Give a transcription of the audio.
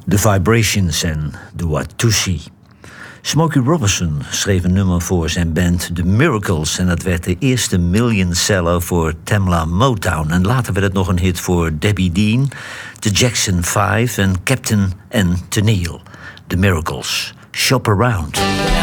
The Vibrations en The Watusi. Smokey Robinson schreef een nummer voor zijn band The Miracles en dat werd de eerste million seller voor Tamla Motown. En later werd het nog een hit voor Debbie Dean, The Jackson 5 en Captain N. Tennille. The Miracles. Shop Around.